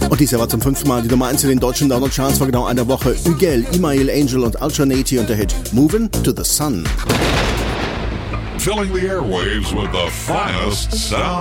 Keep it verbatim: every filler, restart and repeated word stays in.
Und dieser war zum fünften Mal die Nummer eins in den deutschen Download-Charts vor genau einer Woche. Ügel, Imail Angel und Alternati und der Hit Movin' to the Sun. Filling the airwaves with the finest sound.